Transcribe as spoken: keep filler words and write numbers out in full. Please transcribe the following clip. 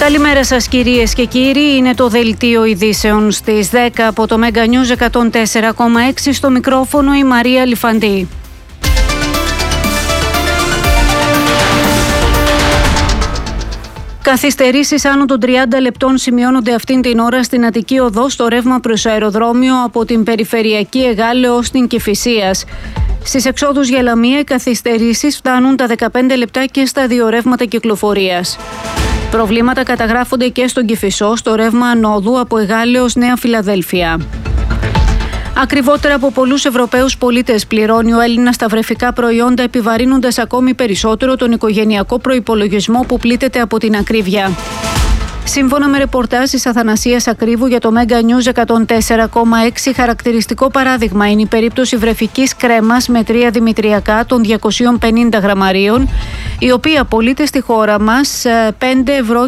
Καλημέρα σας κυρίες και κύριοι, είναι το Δελτίο Ειδήσεων στις δέκα από το Mega News εκατόν τέσσερα κόμμα έξι, στο μικρόφωνο η Μαρία Λιφαντή. Καθυστερήσεις άνω των τριάντα λεπτών σημειώνονται αυτήν την ώρα στην Αττική Οδό στο ρεύμα προς αεροδρόμιο από την Περιφερειακή Εγάλεω ως την Κηφισίας. Στις εξόδους για Λαμία οι καθυστερήσεις φτάνουν τα δεκαπέντε λεπτά και στα δύο ρεύματα κυκλοφορίας. Προβλήματα καταγράφονται και στον Κηφισό στο ρεύμα ανόδου από Εγάλεω ως Νέα Φιλαδέλφια. Ακριβότερα από πολλούς Ευρωπαίους πολίτες πληρώνει ο Έλληνας τα βρεφικά προϊόντα, επιβαρύνοντας ακόμη περισσότερο τον οικογενειακό προϋπολογισμό που πλήττεται από την ακρίβεια. Σύμφωνα με ρεπορτάζ της Αθανασίας Ακρίβου για το Mega News εκατόν τέσσερα κόμμα έξι, χαρακτηριστικό παράδειγμα είναι η περίπτωση βρεφικής κρέμας με τρία δημητριακά των διακοσίων πενήντα γραμμαρίων, η οποία πωλείται στη χώρα μας πέντε ευρώ